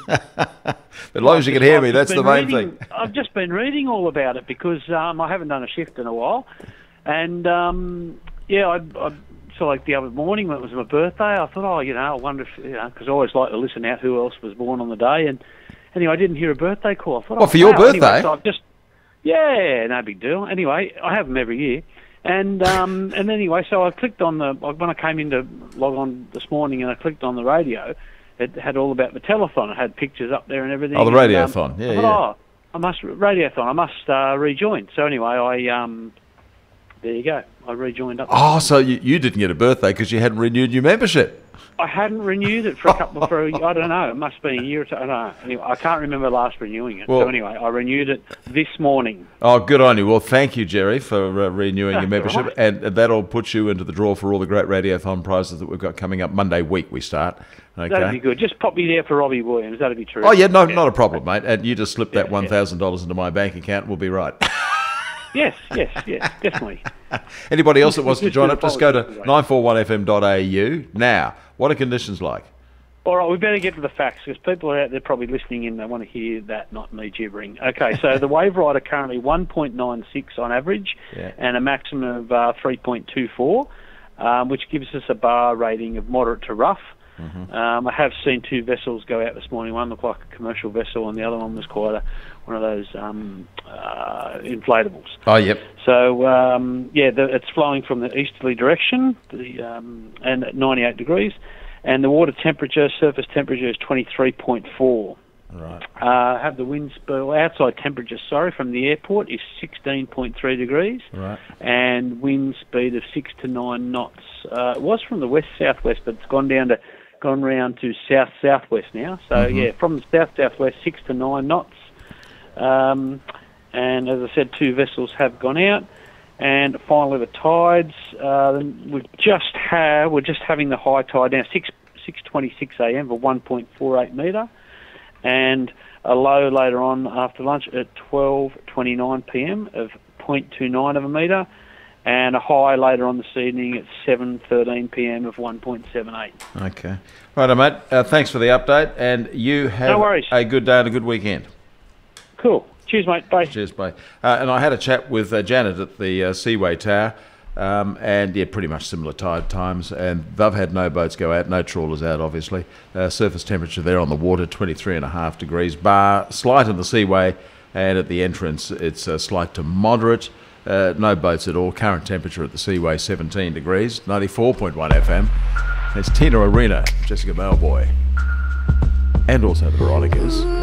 As long as you can hear me, that's the main thing. I've just been reading all about it because I haven't done a shift in a while. And, I so like the other morning when it was my birthday, I thought, I wonder if, because I always like to listen out who else was born on the day. And anyway, I didn't hear a birthday call. I thought, well, for your birthday? Anyway, so I've just, no big deal. Anyway, I have them every year. And anyway, so I clicked on when I came in to log on this morning and I clicked on the radio, it had all about the telethon. It had pictures up there and everything. Oh, the radiothon, I must rejoin. So anyway, there you go. I rejoined up. Oh, so you didn't get a birthday because you hadn't renewed your membership. I hadn't renewed it for I don't know, it must have been a year or two. I don't know. Anyway, I can't remember last renewing it. Well, so anyway, I renewed it this morning. Oh, good on you. Well, thank you, Jerry, for renewing your membership. Right. And that'll put you into the draw for all the great Radiothon prizes that we've got coming up. Monday week we start. Okay. That'd be good. Just pop me there for Robbie Williams. That'd be true. Oh, yeah, not a problem, mate. And you just slip that $1,000 into my bank account, we'll be right. Yes, definitely. Anybody else that wants to join up, just go to 941fm.au. Now, what are conditions like? All right, we better get to the facts because people are out there probably listening in. They want to hear that, not me gibbering. Okay, so the wave rider currently 1.96 on average and a maximum of 3.24, which gives us a bar rating of moderate to rough. I have seen two vessels go out this morning. One looked like a commercial vessel and the other one was quite one of those inflatables. Oh, yep. So, it's flowing from the easterly direction and at 98 degrees. And the water temperature, surface temperature is 23.4. Right. Have the wind speed, outside temperature, from the airport is 16.3 degrees. Right. And wind speed of 6 to 9 knots. It was from the west-southwest, but it's gone round to south-southwest now. So, from the south-southwest, 6 to 9 knots. And as I said, two vessels have gone out. And finally, the tides. We're just having the high tide now, 6:26 a.m. for 1.48 metre, and a low later on after lunch at 12:29 p.m. of 0.29 of a metre, and a high later on this evening at 7:13 p.m. of 1.78. Okay, right, mate. Thanks for the update, and you have a good day and a good weekend. Cool. Cheers, mate. Bye. Cheers, bye. And I had a chat with Janet at the Seaway Tower, and pretty much similar tide times, and they've had no boats go out, no trawlers out, obviously. Surface temperature there on the water, 23.5 degrees, bar slight in the Seaway, and at the entrance it's slight to moderate. No boats at all. Current temperature at the Seaway, 17 degrees, 94.1 FM. It's Tina Arena, Jessica Malboy, and also the Veronicas.